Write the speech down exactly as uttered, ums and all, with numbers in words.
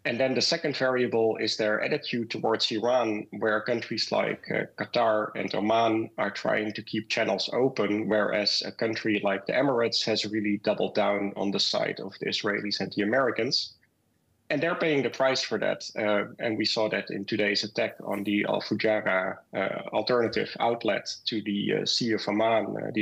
And then the second variable is their attitude towards Iran, where countries like uh, Qatar and Oman are trying to keep channels open, whereas a country like the Emirates has really doubled down on the side of the Israelis and the Americans. And they're paying the price for that. Uh, and we saw that in today's attack on the Al Fujara uh, alternative outlet to the uh, Sea of Oman, uh, the